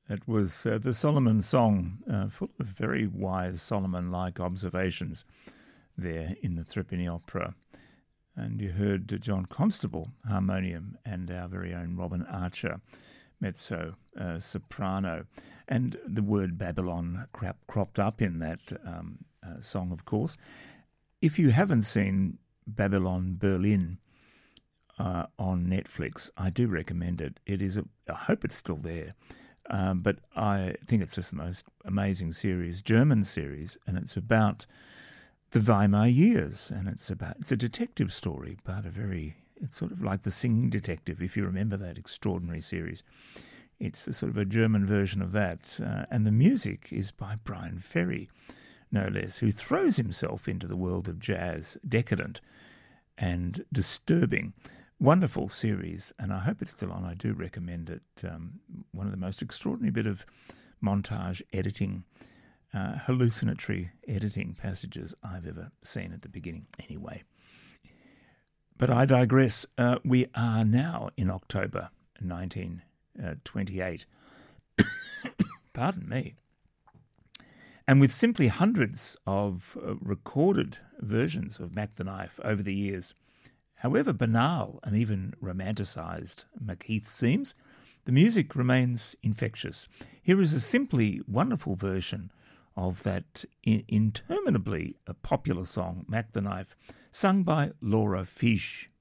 It was the Solomon Song, full of very wise Solomon-like observations there in the Threepenny Opera. And you heard John Constable, harmonium, and our very own Robin Archer, mezzo soprano. And the word Babylon cropped up in that song, of course. If you haven't seen Babylon Berlin on Netflix, I do recommend it. I hope it's still there. But I think it's just the most amazing series, German series, and it's about the Weimar years, and it's a detective story, but it's sort of like The Singing Detective, if you remember that extraordinary series. It's a sort of a German version of that, and the music is by Brian Ferry, no less, who throws himself into the world of jazz, decadent and disturbing. Wonderful series, and I hope it's still on. I do recommend it. One of the most extraordinary bit of montage editing, hallucinatory editing passages I've ever seen at the beginning. Anyway, but I digress. We are now in October 1928. Pardon me. And with simply hundreds of recorded versions of Mac the Knife over the years, however banal and even romanticised Macheath seems, the music remains infectious. Here is a simply wonderful version of that interminably popular song, Mac the Knife, sung by Laura Fish.